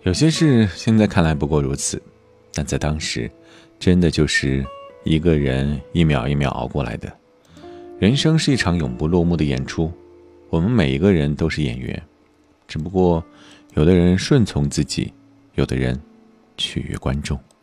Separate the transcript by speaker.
Speaker 1: 有些事现在看来不过如此，但在当时，真的就是一个人一秒一秒熬过来的。人生是一场永不落幕的演出，我们每一个人都是演员，只不过有的人顺从自己，有的人取悦观众。